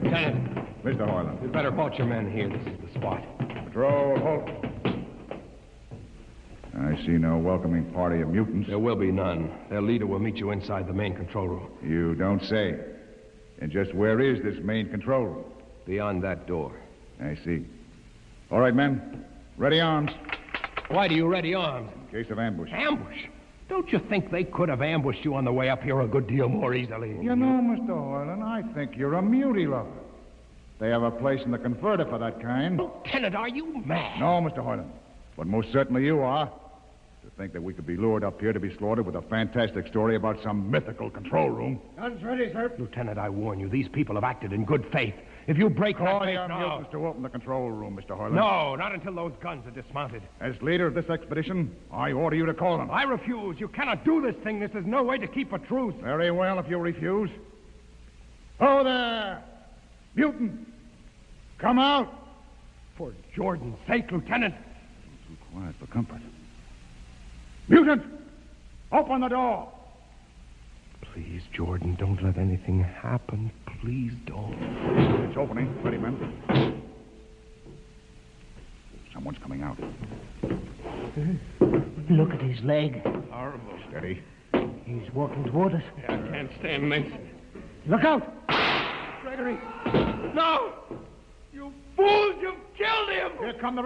Lieutenant. Mr. Hoyland. You'd better halt your men here. This is the spot. Patrol, halt. I see no welcoming party of mutants. There will be none. Their leader will meet you inside the main control room. You don't say. And just where is this main control room? Beyond that door. I see. All right, men. Ready arms. Why do you ready arms? In case of ambush. Ambush? Don't you think they could have ambushed you on the way up here a good deal more easily? You know, Mr. Hoyland, I think you're a mutie lover. They have a place in the converter for that kind. Lieutenant, are you mad? No, Mr. Hoyland. But most certainly you are. To think that we could be lured up here to be slaughtered with a fantastic story about some mythical control room. Guns ready, sir. Lieutenant, I warn you, these people have acted in good faith. If you break that faith now... mutants to open the control room, Mr. Hoyland. No, not until those guns are dismounted. As leader of this expedition, I order you to call them. I refuse. You cannot do this thing. This is no way to keep a truce. Very well, if you refuse. Oh, there! Mutant! Come out! For Jordan's sake, Lieutenant. Too quiet for comfort. Mutant! Open the door! Please, Jordan, don't let anything happen. Please don't. It's opening. Ready, men. Someone's coming out. Look at his leg. Horrible. Steady. He's walking toward us. I can't stand this. Look out! Gregory! No! You fools! You've killed him! Here come the